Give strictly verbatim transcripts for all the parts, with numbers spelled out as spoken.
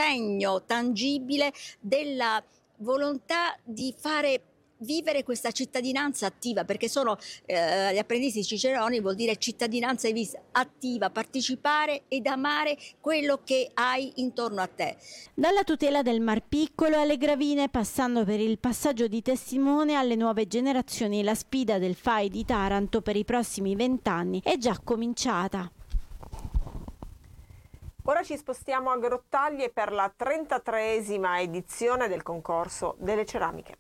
segno tangibile della volontà di fare vivere questa cittadinanza attiva, perché sono eh, gli apprendisti ciceroni, vuol dire cittadinanza attiva, partecipare ed amare quello che hai intorno a te. Dalla tutela del Mar Piccolo alle Gravine, passando per il passaggio di testimone alle nuove generazioni, la sfida del F A I di Taranto per i prossimi vent'anni è già cominciata. Ora ci spostiamo a Grottaglie per la trentatreesima edizione del concorso delle ceramiche.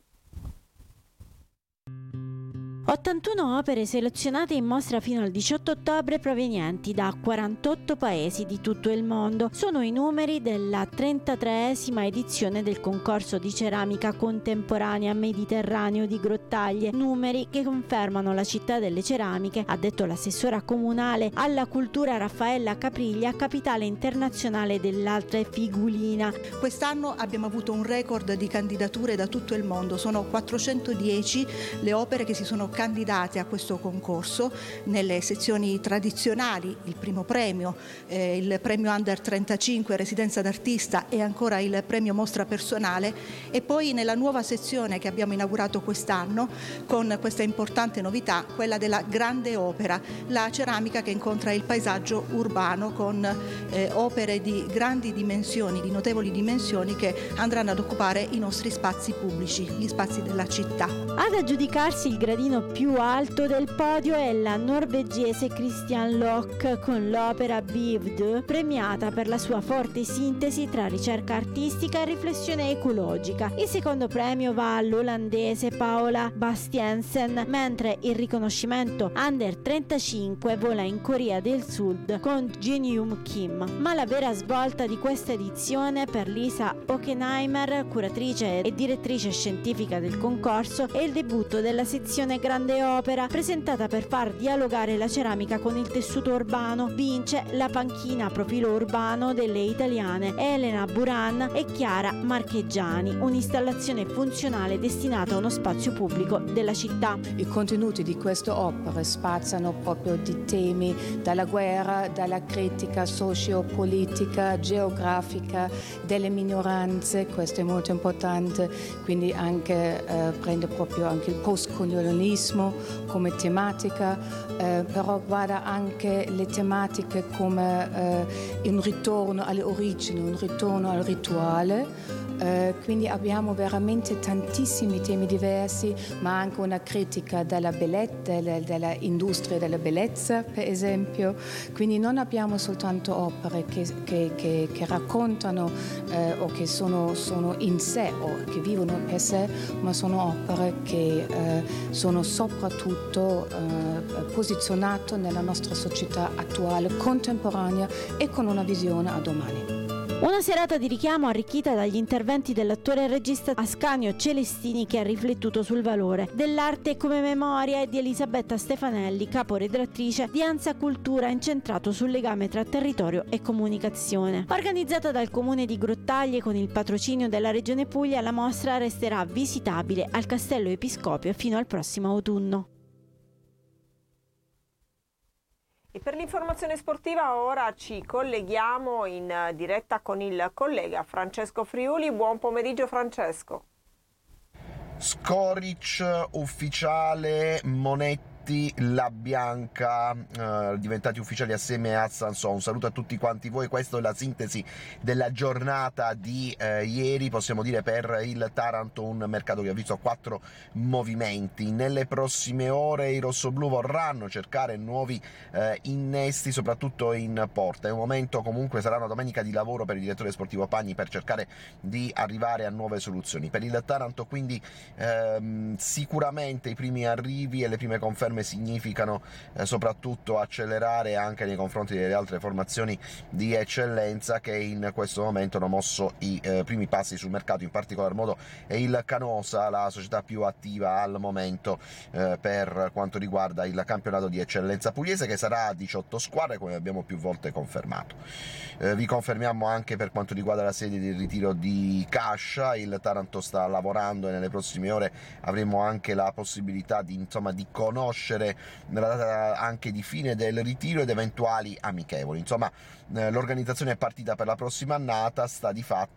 ottantuno opere selezionate in mostra fino al diciotto ottobre, provenienti da quarantotto paesi di tutto il mondo. Sono i numeri della trentatreesima edizione del concorso di ceramica contemporanea Mediterraneo di Grottaglie, numeri che confermano la città delle ceramiche, ha detto l'assessora comunale alla cultura Raffaella Capriglia, capitale internazionale dell'altra figulina. Quest'anno abbiamo avuto un record di candidature da tutto il mondo, sono quattrocentodieci le opere che si sono candidate a questo concorso nelle sezioni tradizionali, il primo premio, eh, il premio Under trentacinque Residenza d'artista e ancora il premio Mostra personale, e poi nella nuova sezione che abbiamo inaugurato quest'anno con questa importante novità, quella della grande opera, la ceramica che incontra il paesaggio urbano con eh, opere di grandi dimensioni, di notevoli dimensioni che andranno ad occupare i nostri spazi pubblici, gli spazi della città. Ad aggiudicarsi il gradino più alto del podio è la norvegese Christian Loch con l'opera Bivd, premiata per la sua forte sintesi tra ricerca artistica e riflessione ecologica. Il secondo premio va all'olandese Paola Bastiensen, mentre il riconoscimento Under trentacinque vola in Corea del Sud con Jin-Yoon Kim. Ma la vera svolta di questa edizione per Lisa Hockenheimer, curatrice e direttrice scientifica del concorso, è il debutto della sezione Grande Opera, presentata per far dialogare la ceramica con il tessuto urbano. Vince la panchina a profilo urbano delle italiane Elena Buran e Chiara Marcheggiani, un'installazione funzionale destinata a uno spazio pubblico della città. I contenuti di queste opere spaziano proprio di temi dalla guerra, dalla critica socio-politica, geografica, delle minoranze, questo è molto importante, quindi anche eh, prende proprio anche il postcolonialismo come tematica, eh, però guarda anche le tematiche come eh, un ritorno alle origini, un ritorno al rituale. Eh, quindi abbiamo veramente tantissimi temi diversi, ma anche una critica della bellezza, della, della industria della bellezza, per esempio. Quindi non abbiamo soltanto opere che, che, che, che raccontano eh, o che sono, sono in sé o che vivono per sé, ma sono opere che eh, sono soprattutto eh, posizionate nella nostra società attuale, contemporanea e con una visione a domani. Una serata di richiamo arricchita dagli interventi dell'attore e regista Ascanio Celestini, che ha riflettuto sul valore dell'arte come memoria, e di Elisabetta Stefanelli, caporedattrice di Ansa Cultura, incentrato sul legame tra territorio e comunicazione. Organizzata dal comune di Grottaglie con il patrocinio della Regione Puglia, la mostra resterà visitabile al Castello Episcopio fino al prossimo autunno. E per l'informazione sportiva ora ci colleghiamo in diretta con il collega Francesco Friuli. Buon pomeriggio Francesco. Škorić ufficiale, Monetti La Bianca eh, diventati ufficiali assieme a Sanson. Un saluto a tutti quanti voi, questa è la sintesi della giornata di eh, ieri. Possiamo dire per il Taranto un mercato che ha visto quattro movimenti. Nelle prossime ore i rossoblù vorranno cercare nuovi eh, innesti, soprattutto in porta. È un momento, comunque sarà una domenica di lavoro per il direttore sportivo Pagni per cercare di arrivare a nuove soluzioni. Per il Taranto quindi ehm, sicuramente i primi arrivi e le prime conferme significano eh, soprattutto accelerare anche nei confronti delle altre formazioni di eccellenza che in questo momento hanno mosso i eh, primi passi sul mercato. In particolar modo è il Canosa la società più attiva al momento eh, per quanto riguarda il campionato di eccellenza pugliese, che sarà a diciotto squadre, come abbiamo più volte confermato. Eh, vi confermiamo anche per quanto riguarda la sede di ritiro di Cascia, il Taranto sta lavorando e nelle prossime ore avremo anche la possibilità di, insomma, di conoscere nella data anche di fine del ritiro ed eventuali amichevoli. Insomma, eh, l'organizzazione è partita per la prossima annata, sta di fatto